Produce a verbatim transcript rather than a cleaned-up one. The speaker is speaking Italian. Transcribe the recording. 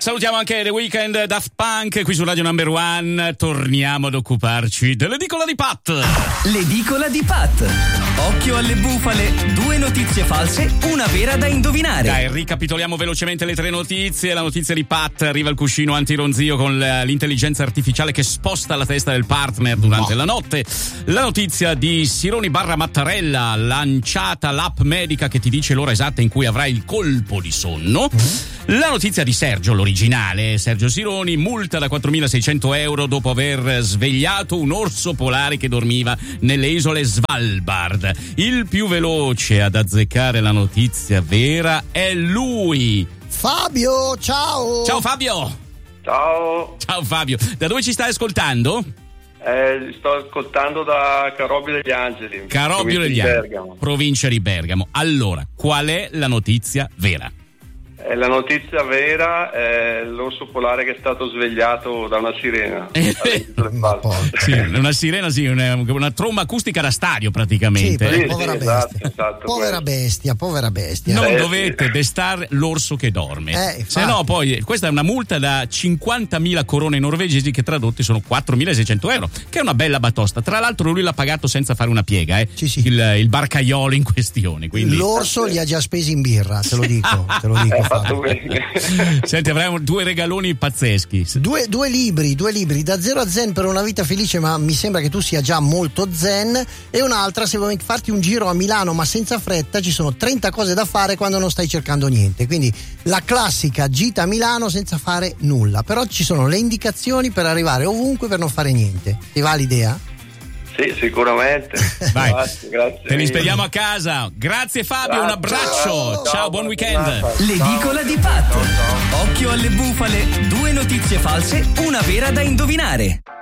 Salutiamo anche The Weeknd, Daft Punk, qui su Radio Number One. Torniamo ad occuparci dell'edicola di Pat. L'edicola di Pat. Occhio alle bufale, due notizie false, una vera da indovinare. Dai, ricapitoliamo velocemente le tre notizie. La notizia di Pat: arriva il cuscino antironzio con l'intelligenza artificiale che sposta la testa del partner durante no. la notte. La notizia di Sironi barra Mattarella: lanciata l'app medica che ti dice l'ora esatta in cui avrai il colpo di sonno. Mm. La notizia di Sergio, l'originale, Sergio Sironi, multa da quattromilaseicento euro dopo aver svegliato un orso polare che dormiva nelle isole Svalbard. Il più veloce ad azzeccare la notizia vera è lui. Fabio, ciao! Ciao Fabio! Ciao! Ciao Fabio, da dove ci stai ascoltando? Eh, sto ascoltando da Carobbio degli Angeli. Carobbio degli Angeli, provincia di Bergamo. Allora, qual è la notizia vera? Eh, la notizia vera è l'orso polare che è stato svegliato da una sirena. Sì, una sirena, sì, una, una tromba acustica da stadio praticamente. Sì, sì, povera sì, bestia. esatto, esatto, povera quello. bestia, povera bestia. Non Eh, dovete sì. destare l'orso che dorme. Eh, Se no, poi questa è una multa da cinquantamila corone norvegesi, che tradotti sono quattromilaseicento euro, che è una bella batosta. Tra l'altro lui l'ha pagato senza fare una piega, eh? Sì, sì. Il, il barcaiolo in questione. Quindi... L'orso li ha già spesi in birra, te lo dico, te lo dico. Eh, fatto Fabio. bene. Senti, avremo due regaloni pazzeschi. Due, due libri, due libri, da zero a zen per una vita felice, ma mi sembra che tu sia già molto zen, e un'altra, se vuoi farti un giro a Milano ma senza fretta, ci sono trenta cose da fare quando non stai cercando niente, quindi la classica gita a Milano senza fare nulla, però ci sono le indicazioni per arrivare ovunque per non fare niente. Ti va l'idea? Sì, sicuramente. Vai. Grazie, grazie. Te li speriamo a casa. Grazie Fabio, un abbraccio. Ciao, Ciao, ciao, buon weekend. L'edicola di Pat. Occhio alle bufale, due notizie false, una vera da indovinare.